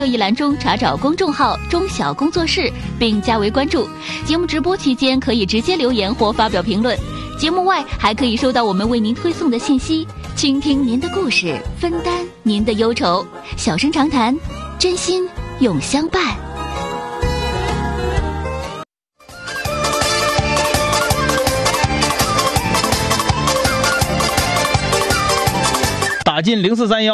一栏中查找公众号中小工作室并加为关注，节目直播期间可以直接留言或发表评论，节目外还可以收到我们为您推送的信息，倾听您的故事，分担您的忧愁，小声长谈，真心永相伴。 打进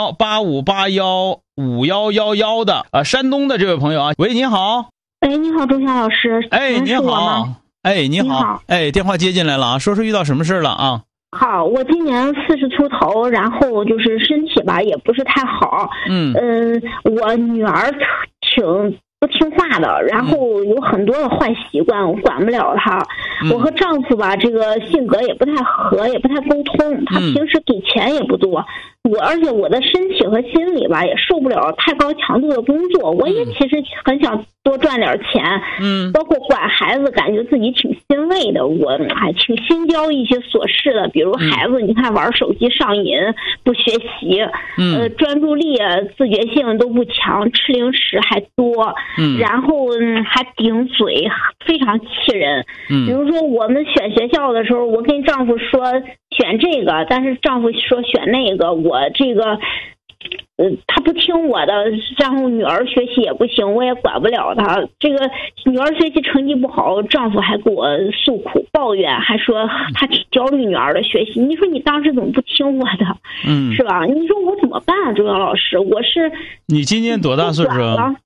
043185815111的山东的这位朋友啊，喂，你好。 哎，你好，钟晓老师。 哎，你好。哎，你好。哎，电话接进来了啊，说说遇到什么事了啊？ 好，我今年40出头，然后就是身体吧也不是太好。我女儿挺不听话的，然后有很多的坏习惯，我管不了她。我和丈夫吧，这个性格也不太合，也不太沟通。他平时给钱也不多，而且我的身体和心理吧也受不了太高强度的工作。我也其实很想多赚点钱，包括管孩子，感觉自己挺欣慰的。我还挺心焦一些琐事的，比如孩子，你看玩手机上瘾，不学习，专注力、自觉性都不强，吃零食还多，然后还顶嘴，非常气人。比如说我们选学校的时候，我跟丈夫说选这个，但是丈夫说选那个，我这个他不听我的，然后女儿学习也不行，我也管不了她。这个女儿学习成绩不好，丈夫还给我诉苦抱怨，还说他挺焦虑女儿的学习。你说你当时怎么不听我的？是吧？你说我怎么办啊，周阳老师？ 你今年多大岁数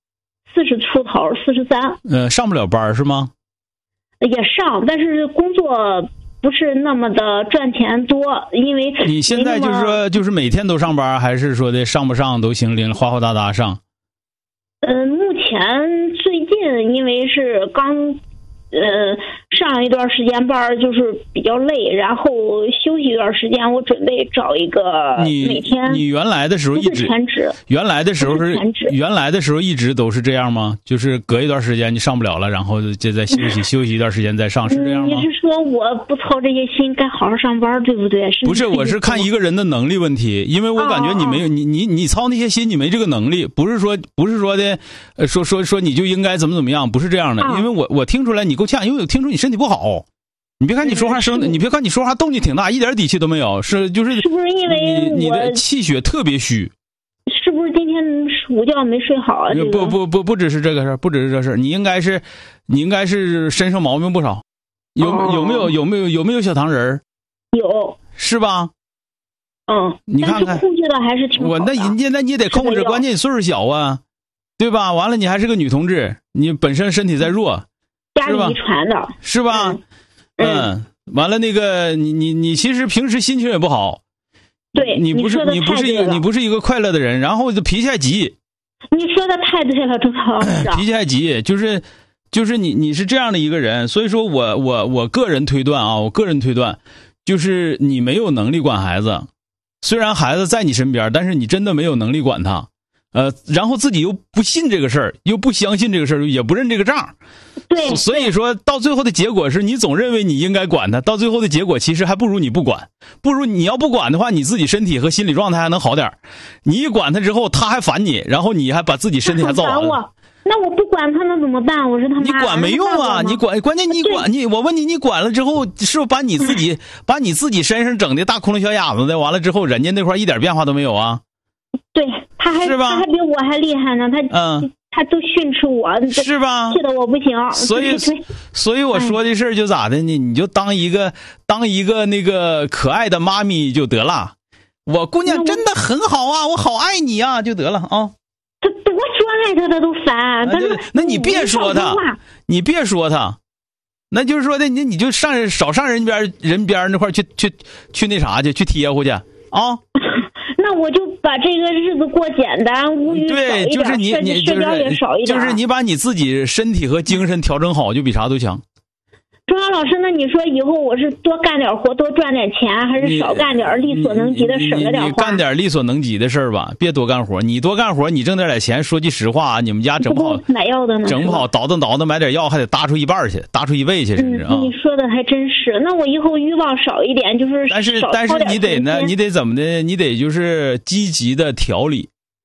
？40出头，43。 上不了班是吗？ 也上，但是工作不是那么的赚钱多，因为你现在就是说，就是每天都上班，还是说的上不上都行，哗哗哒哒上？ 目前最近因为是刚上一段时间班，就是比较累，然后休息一段时间，我准备找一个每天。 你原来的时候一直全职， 原来的时候一直都是这样吗？就是隔一段时间你上不了了，然后就再休息一段时间再上，是这样吗？ 你是说我不操这些心，该好好上班，对不对？ 不是，我是看一个人的能力问题，因为我感觉你没有你操那些心，你没这个能力，不是说的说你就应该怎么样，不是这样的，因为我听出来你够呛，因为我听出你身体不好。你别看你说话你别看你说话动静挺大，一点底气都没有，是不是因为你的气血特别虚？ 是不是今天午觉没睡好啊？ 不只是这个事儿，不只是这事儿，你应该是身上毛病不少。有没有小糖人？ 有， 是吧？你看看， 但是控制的还是挺好的。 那你得控制，关键你岁数小啊，对吧？完了你还是个女同志，你本身身体再弱， 家里遗传的， 是吧？完了那个你其实平时心情也不好， 对， 你不是一个快乐的人，然后就脾气还急。 你说的太对了，周老师。 脾气还急，就是你是这样的一个人，所以说我个人推断啊，就是你没有能力管孩子，虽然孩子在你身边，但是你真的没有能力管他。然后自己又不信这个事儿，又不相信这个事儿，也不认这个账。 对， 所以说到最后的结果是你总认为你应该管他，到最后的结果其实还不如你不管。不如你要不管的话，你自己身体和心理状态还能好点。你一管他之后，他还烦你，然后你还把自己身体还造完了。 那我不管他那怎么办？我是他妈。 你管没用啊！关键你管我问你管了之后，是不是把你自己身上整的大窟窿小哑子的？完了之后，人家那块一点变化都没有啊？ 对，他还比我还厉害呢，他都训斥我， 是吧？ 气得我不行。 所以我说的事儿就咋的呢？你就当一个那个可爱的妈咪就得了。我姑娘真的很好啊，我好爱你啊，就得了啊。 他多说爱他都烦。 那你别说他，那就是说的你就少上人边那块去那啥去贴乎去啊。 那我就把这个日子过简单，物欲少一点， 对，就是你社交也少一点， 就是你把你自己身体和精神调整好，就比啥都强。 钟阳老师，那你说以后我是多干点活，多赚点钱，还是少干点力所能及的，省着点花？ 你干点力所能及的事儿吧，别多干活。你多干活，你挣点钱，说句实话，你们家整不好买药的呢， 整不好倒腾买点药，还得搭出一半去，搭出1倍去，甚至啊。 你说的还真是。那我以后欲望少一点，就是但是你得呢，你得怎么的？你得就是积极的调理。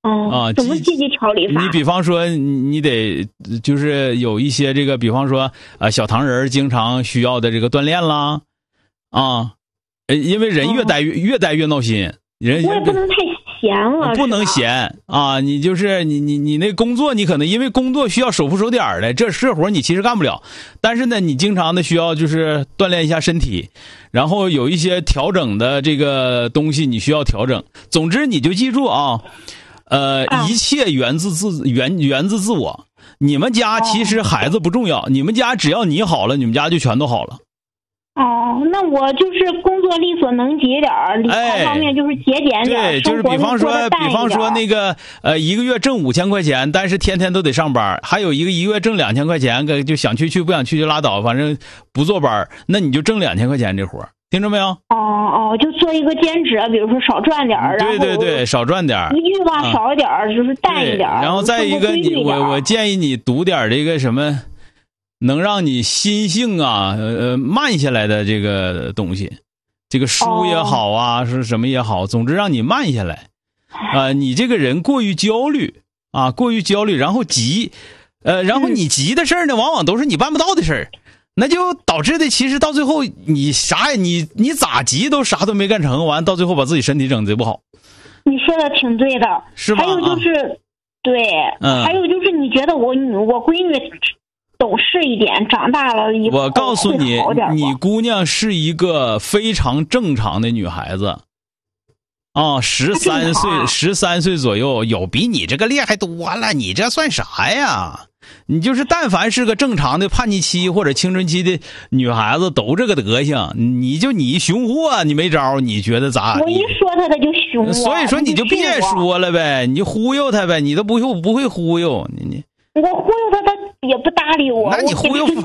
怎么积极调理法？ 你比方说，你得就是有一些这个，比方说小糖人经常需要的这个锻炼啦，因为人越待越闹心，人我也不能太闲了， 不能闲啊！你就是你那工作，你可能因为工作需要手扶手点的，这活你其实干不了，但是呢，你经常的需要就是锻炼一下身体，然后有一些调整的这个东西你需要调整。总之，你就记住啊。一切源自自我。你们家其实孩子不重要，你们家只要你好了，你们家就全都好了。 那我就是工作力所能及点儿，理财方面就是节俭点。 对，就是比方说那个一个月挣5000块钱，但是天天都得上班；还有一个月挣2000块钱，就想去不想去就拉倒，反正不坐班，那你就挣2000块钱这活。听着没有？ 就做一个兼职，比如说少赚点儿， 对，少赚点儿， 欲望少一点儿，就是淡一点儿。 然后再一个，我建议你读点这个什么，能让你心性慢下来的这个东西，这个书也好啊，是什么也好，总之让你慢下来。你这个人过于焦虑，然后急，然后你急的事儿呢，往往都是你办不到的事儿。那就导致的，其实到最后你咋急都啥都没干成，完到最后把自己身体整贼不好。 你说的挺对的， 是吧？ 还有就是，对，还有就是你觉得我闺女懂事一点，长大了以后我告诉你，你姑娘是一个非常正常的女孩子。13岁左右，有比你这个厉害多了，你这算啥呀？你就是但凡是个正常的叛逆期或者青春期的女孩子都这个德行，你熊货，你没招，你觉得咋？ 我一说他就熊我， 所以说你就别说了呗，你就忽悠他呗，你都不会忽悠你。 我忽悠他也不搭理我。 那你忽悠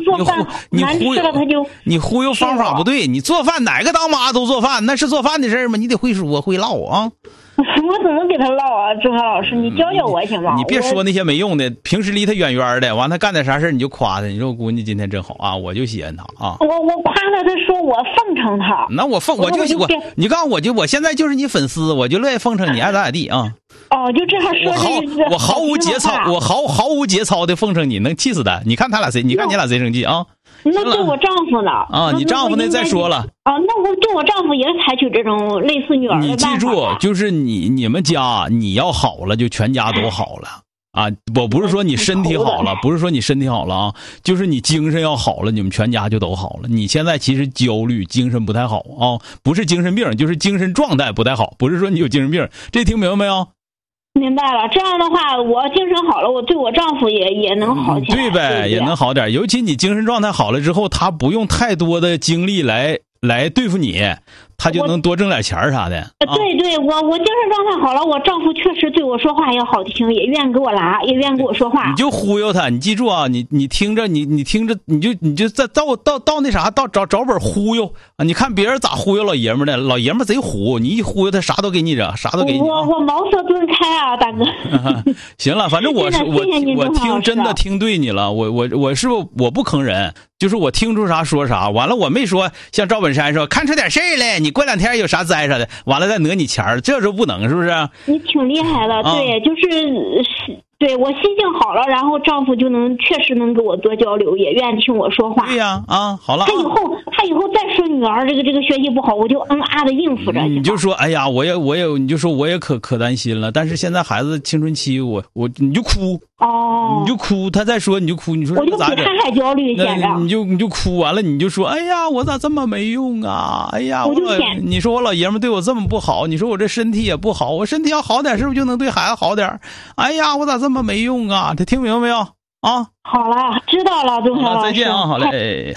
你忽悠方法不对，你做饭哪个当妈都做饭，那是做饭的事吗？你得会说会唠啊。 我怎么给他唠啊？郑华老师，你教教我行吗？ 你别说那些没用的，平时离他远远的，完他干点啥事你就夸他，你说我姑娘今天真好啊，我就喜欢他啊。 我夸他，他说我奉承他。 那我你告诉我现在就是你粉丝，我就乐意奉承你，爱咋地啊。 就这样说我毫无节操，我毫无节操的奉承你，能气死他。你看你俩谁生气啊？ 那对我丈夫呢？ 你丈夫那再说了。 那我对我丈夫也是采取这种类似女儿的办法。 你记住，就是你们家你要好了，就全家都好了啊！我不是说你身体好了，啊，就是你精神要好了，你们全家就都好了。你现在其实焦虑，精神不太好啊，不是精神病，就是精神状态不太好，不是说你有精神病。这听明白没有？ 明白了，这样的话，我精神好了，我对我丈夫也能好起来， 对呗，也能好点。尤其你精神状态好了之后，他不用太多的精力来对付你，他就能多挣点钱啥的。 对，我精神状态好了，我丈夫确实对我说话也好听，也愿意给我拉，也愿意跟我说话。 你就忽悠他，你记住啊，你听着，你听着，你就再到那啥，到找本忽悠啊！你看别人咋忽悠老爷们的，老爷们贼虎，你一忽悠他啥都给你整，啥都给你。 我茅塞顿开啊，大哥。 行了，反正我听对你了，我不坑人。就是我听出啥说啥，完了我没说像赵本山说看出点事儿来，你过2天有啥灾啥的，完了再讹你钱儿，这时候不能是不是？ 你挺厉害的，对，对我心性好了，然后丈夫就确实能跟我多交流，也愿意听我说话。 对呀，好了。 他以后再说女儿这个学习不好，我就的应付着。 你就说哎呀，你就说我也可担心了，但是现在孩子青春期，你就哭。你就哭，他再说你就哭，你说我就比他还焦虑，现在你就哭，完了你就说哎呀，我咋这么没用啊？哎呀，你说我老爷们对我这么不好，你说我这身体也不好，我身体要好点是不是就能对孩子好点？哎呀，我咋这么没用啊？他听明白没有啊？ 好了，知道了，周老师。 再见啊，好嘞。